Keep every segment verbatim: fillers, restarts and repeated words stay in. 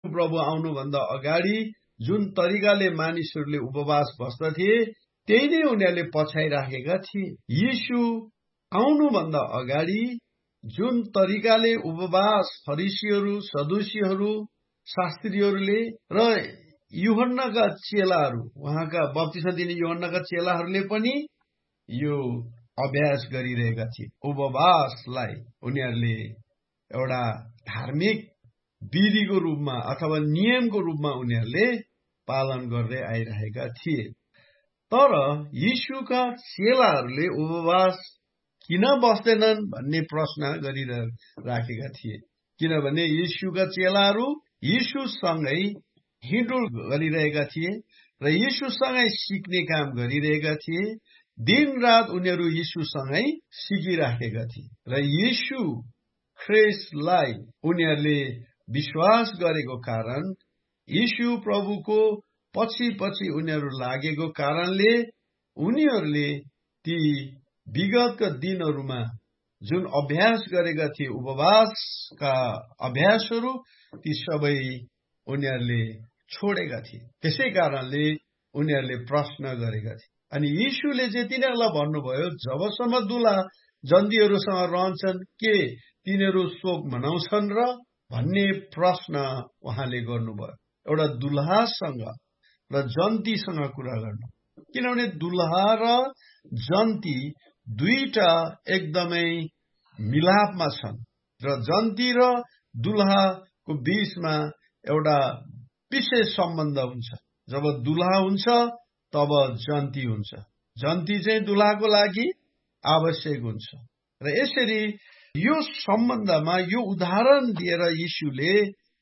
प्रभु आउनुभन्दा अगाडि जुन तरिकाले मानिसहरूले उपवास बस्दथे त्यही नै उनीहरूले पछाइराखेका थिए। यीशु आउनुभन्दा अगाडि जुन तरिकाले उपवास फरिसीहरू, सदुसीहरू, शास्त्रीहरूले र यूहन्नाका चेलाहरू, उहाँका बप्तिस्मा दिने यूहन्नाका चेलाहरूले पनि यो अभ्यास गरिरहेका थिए। उपवासलाई उनीहरूले एउटा धार्मिक विधिको रूपमा अथवा नियमको रूपमा उनीहरूले पालन गर्दै आइरहेका थिए। तर यीशुका चेलाहरूले उपवास किन बस्दैनन् भन्ने प्रश्न गरिराखेका थिए। किनभने यीशुका चेलाहरू यीशुसँगै हिँडुल गरिरहेका थिए र यीशुसँगै सिक्ने काम गरिरहेका थिए। दिन रात उनीहरू यीशुसँगै सिकिराखेका थिए र यीशु ख्रिस्टलाई उनीहरूले विश्वास गरेको कारण, यीशु प्रभुको पछि पछि उनीहरू लागेको कारणले उनीहरूले ती विगतका दिनहरूमा जुन अभ्यास गरेका थिए, उपवासका अभ्यासहरू, ती सबै उनीहरूले छोडेका थिए। त्यसै कारणले उनीहरूले प्रश्न गरेका थिए। अनि यीशुले चाहिँ तिनीहरूलाई भन्नुभयो, जबसम्म दुला जन्तीहरूसँग रहन्छन् के तिनीहरू शोक मनाउँछन् र भन्ने प्रश्न उहाँले गर्नुभयो। एउटा दुल्हासँग र जन्तीसँग कुरा गर्नु। किनभने दुल्हा र जन्ती दुईटा एकदमै मिलापमा छन् र जन्ती र दुल्हाको बीचमा एउटा विशेष सम्बन्ध हुन्छ। जब दुल्हा हुन्छ तब जन्ती हुन्छ। जन्ती चाहिँ दुल्हाको लागि आवश्यक हुन्छ। र यसरी यो सम्बन्धमा यो उदाहरण दिएर यीशुले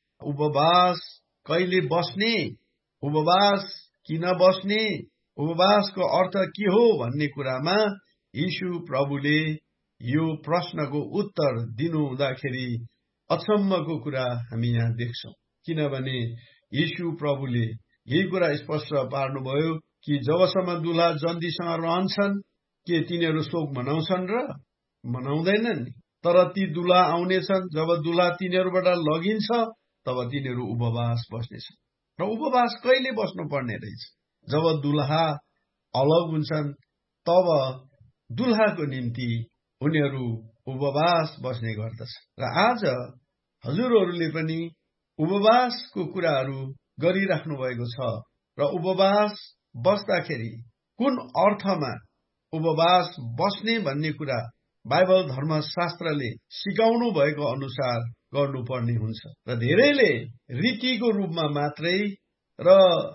उपवास कहिले बस्ने, उपवास किन बस्ने, उपवासको अर्थ के हो भन्ने कुरामा यीशु प्रभुले यो प्रश्नको उत्तर दिनु हुँदाखेरि अचम्मको कुरा हामी यहाँ देख्छौँ। किनभने यीशु प्रभुले यही कुरा स्पष्ट पार्नुभयो कि जबसम्म दुल्हा जन्तीसँग रहन्छन् के तिनीहरू शोक मनाउँछन् र मनाउँदैनन्। तर ती दुल्हा आउनेछन्, जब दुल्हा तिनीहरूबाट लगिन्छ तब तिनीहरू उपवास बस्नेछन्। र उपवास कहिले बस्नुपर्ने रहेछ? जब दुल्हा अलग हुन्छन् तब दुल्हाको निम्ति उनीहरू उपवास बस्ने गर्दछ। र आज हजुरहरूले पनि उपवासको कुराहरू गरिराख्नु भएको छ र उपवास बस्दाखेरि कुन अर्थमा उपवास बस्ने भन्ने कुरा बाइबल धर्मशास्त्रले सिकाउनु भएको अनुसार गर्नुपर्ने हुन्छ। र धेरैले रीतिको रूपमा मात्रै र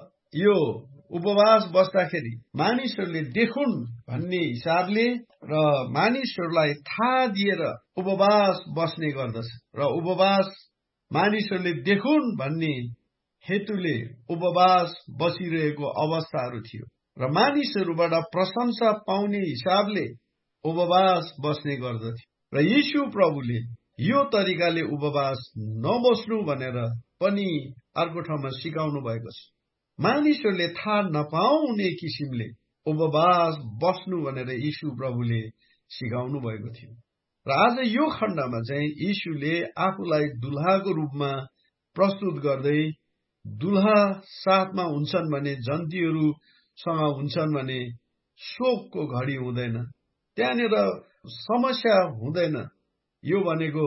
यो उपवास बस्दाखेरि मानिसहरूले देखुन् भन्ने हिसाबले र मानिसहरूलाई थाहा दिएर उपवास बस्ने गर्दछ। र उपवास मानिसहरूले देखुन् भन्ने हेतुले उपवास बसिरहेको अवस्थाहरू थियो र मानिसहरूबाट प्रशंसा पाउने हिसाबले उपवास बस्ने गर्दथ्यो। र यीशु प्रभुले यो तरिकाले उपवास नबस्नु भनेर पनि अर्को ठाउँमा सिकाउनु भएको छ। मानिसहरूले थाहा नपाउने किसिमले उपवास बस्नु भनेर यीशु प्रभुले सिकाउनु भएको थियो। र आज यो खण्डमा चाहिँ यीशुले आफूलाई दुल्हाको रूपमा प्रस्तुत गर्दै, दुल्हा साथमा हुन्छन् भने, जन्तीहरूसँग हुन्छन् भने शोकको घडी हुँदैन, त्यहाँनिर समस्या हुँदैन। यो भनेको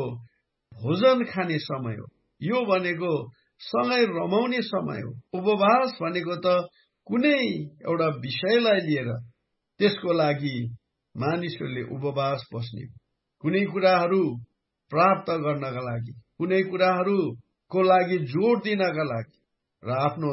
भोजन खाने समय हो, यो भनेको सँगै रमाउने समय हो। उपवास भनेको त कुनै एउटा विषयलाई लिएर त्यसको लागि मानिसहरूले उपवास बस्ने, कुनै कुराहरू प्राप्त गर्नका लागि, कुनै कुराहरूको लागि जोड दिनका लागि र आफ्नो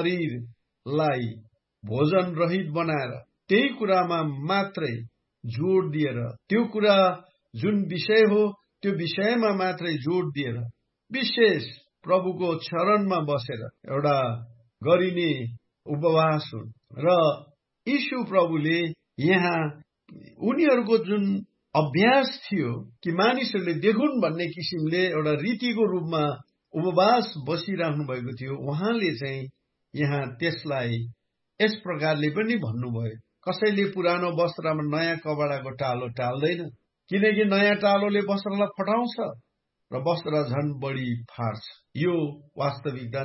शरीरलाई भोजन रहित बनाएर त्यही कुरामा मात्रै जोड दिएर, त्यो कुरा जुन विषय हो त्यो विषयमा मात्रै जोड दिएर विशेष प्रभुको चरणमा बसेर एउटा गरिने उपवास हुन्। र यीशु प्रभुले यहाँ उनीहरूको जुन अभ्यास थियो कि मानिसहरूले देखुन् भन्ने किसिमले एउटा रीतिको रूपमा उपवास बसिराख्नु भएको थियो, उहाँले चाहिँ यहाँ त्यसलाई यस प्रकारले पनि भन्नुभयो, कसैले पुरानो वस्त्रमा नयाँ कपडाको टालो टाल्दैन, किनकि नयाँ टालोले वस्त्रलाई फटाउँछ र वस्त्र झन बढी फाट्छ। यो वास्तविकता